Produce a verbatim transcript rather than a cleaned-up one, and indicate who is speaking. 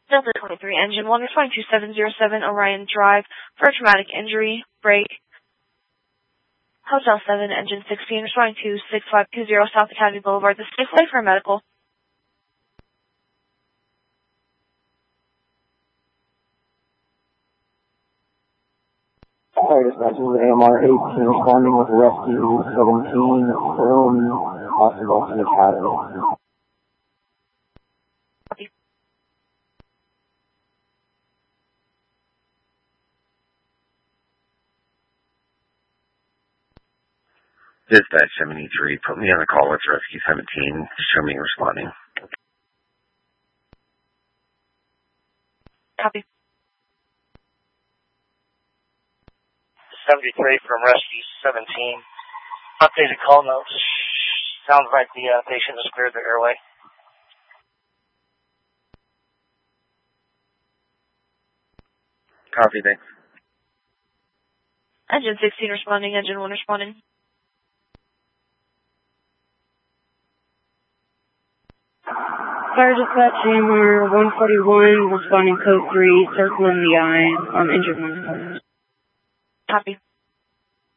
Speaker 1: Delta twenty-three, Engine one, responding to seven zero seven Orion Drive for a traumatic injury, break. Hotel seven, Engine sixteen, responding to six five two zero South Academy Boulevard, the Safeway for medical.
Speaker 2: Hi, dispatch is A M R eighteen, responding with rescue seventeen from hospital to Academy.
Speaker 3: Dispatch seventy-three, put me on a call with Rescue seventeen. Show me responding.
Speaker 1: Copy.
Speaker 4: seventy-three from Rescue seventeen. Updated call notes. Sounds like the uh, patient has cleared the airway.
Speaker 3: Copy, thanks.
Speaker 1: Engine sixteen responding, Engine one responding.
Speaker 5: Fire dispatch, A M R one forty-one, responding code three, circling the eye, on Engine one.
Speaker 1: Copy.